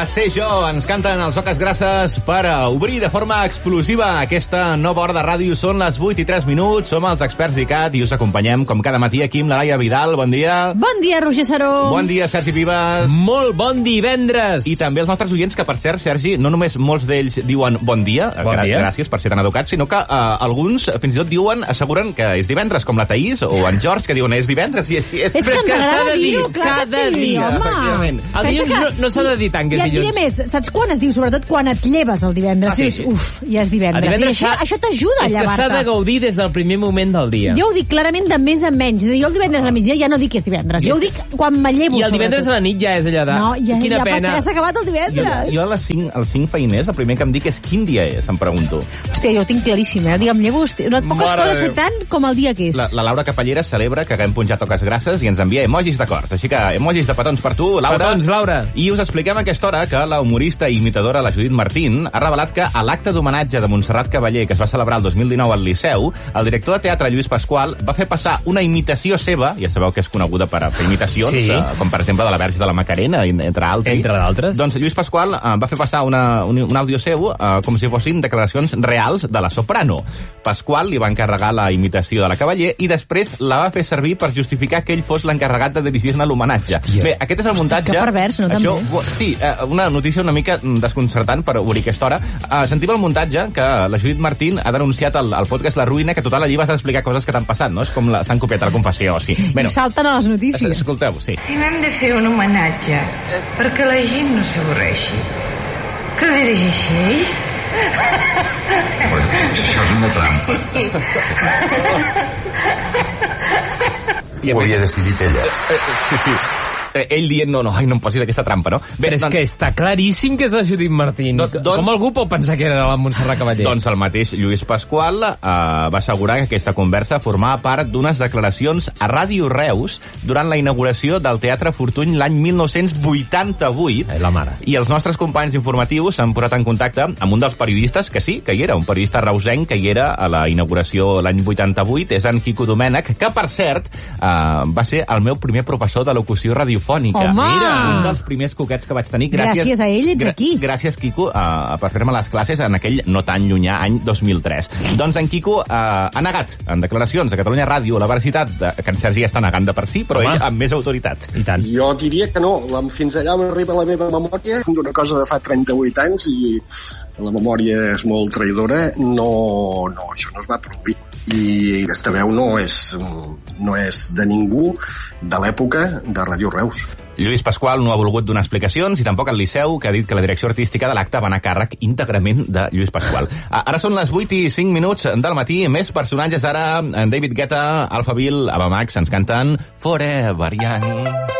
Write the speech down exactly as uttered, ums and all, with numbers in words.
Va ser jo. Ens canten els Oques Grasses per obrir de forma explosiva aquesta nova hora de ràdio. Són les vuit i tres minuts. Som els experts d'ICAT i us acompanyem com cada matí aquí amb la Laia Vidal. Bon dia. Bon dia, Roger Saró. Bon dia, Sergi Vives. Molt bon divendres. I també els nostres oients, que per cert, Sergi, no només molts d'ells diuen bon dia, bon dia. gràcies per ser tan educats, sinó que uh, alguns fins i tot diuen, asseguren que és divendres, com la Thaís o en George, que diuen és divendres i així és. És que ens agrada dir-ho, clar que sí, home. El dilluns no, no s'ha de dir tant que és dilluns. I et diré més, saps quan es diu? Sobretot quan et lleves el divendres. Ah, sí. Dius, uf, ja és divendres. divendres I això, això t'ajuda a llevar-te. És que s'ha de gaudir des del primer moment del dia. Jo ho dic clarament de més en menys. Jo el divendres a la migdia ja no dic que és divendres. Jo ho dic quan me llevo. I el divendres a la nit ja és allà de... No, ja, Quina ja, pena. ja s'ha acabat el divendres. Jo, jo a les cinc, als cinc feiners, el primer que em dic és quin dia és, em pregunto. Hòstia, jo ho tinc claríssim, eh? Digue'm, llevo, hòstia, no et poques Mare coses sé tant com el dia que és. La, la Laura Capellera celebra que haguem punjat Oques Grasses i ens envia emojis de cors. Així que emojis de petons per tu, Laura. Petons, Laura. I us expliquem a aquesta hora que la humorista i imitadora, la Judit Martín, ha revelat que a l'acte d'homenatge de Montserrat Cavaller, que es va celebrar el dos mil dinou al Liceu, el director de teatre Lluís Pasqual va fer passar una imitació seva, ja sabeu que és coneguda per fer imitacions, sí. eh, com per exemple de la Verge de la Macarena, entre altres. Entre d'altres. Doncs Lluís Pasqual eh, va fer passar una, un, un àudio seu eh, com si fossin declaracions reals de la soprano. Pasqual li va encarregar la imitació de la Cavaller i després la va fer servir per justificar que ell fos l'encarregat de dirigir-ne l'homenatge. Bé, aquest és el muntatge... Que pervers, no? Això, també. sí, eh, una notícia una mica desconcertant per obrir aquesta hora. Uh, sentim el muntatge que la Judit Martín ha denunciat al, al podcast La Ruïna, que total allí vas a explicar coses que t'han passat, no? És com la- s'han copiat a la confessió, sí. I salten a les notícies. Escolteu, sí. Si n'hem de fer un homenatge perquè la gent no s'avorreixi, que el dirigeixi ell? Això és una trampa. I Ho havia decidit ella. Eh, sí, sí. Eh, ell dient, no, no, ai, no em posis aquesta trampa, no? Bé, Però és doncs, que està claríssim que és la Judit Martín. Doncs- doncs- Com algú pot pensar que era la Montserrat Cavaller? Doncs el mateix Lluís Pasqual eh, va assegurar que aquesta conversa formava part d'unes declaracions a Ràdio Reus durant la inauguració del Teatre Fortuny l'any mil nou-cents vuitanta-vuit. Ai, la mare. I els nostres companys informatius s'han posat en contacte amb un dels periodistes que sí, que hi era, un periodista reusenc que hi era a la inauguració l'any vuitanta-vuit, és en Quico Domènech, que per cert eh, va ser el meu primer professor de locució radiofònica. Home! Mira, un dels primers coquets que vaig tenir. Gràcies, Gràcies a ell ets aquí. Gràcies, Quico, uh, per fer-me les classes en aquell no tan llunyà any dos mil tres. Doncs en Quico uh, ha negat en declaracions a Catalunya Ràdio la veracitat de, que en Sergi ja està negant de per si, però Home. ell amb més autoritat. I tant. Jo diria que no. Fins allà m'arriba la meva memòria d'una cosa de fa trenta-vuit anys i la memòria és molt traïdora. No, no, això no es va produir. I aquesta veu no és, no és de ningú de l'època de Ràdio Reus. Lluís Pasqual no ha volgut donar explicacions i tampoc el Liceu, que ha dit que la direcció artística de l'acte va anar a càrrec íntegrament de Lluís Pasqual. Ara són les vuit i cinc minuts del matí. Més personatges ara. David Guetta, Alphaville, Ava Max ens canten Forever Young.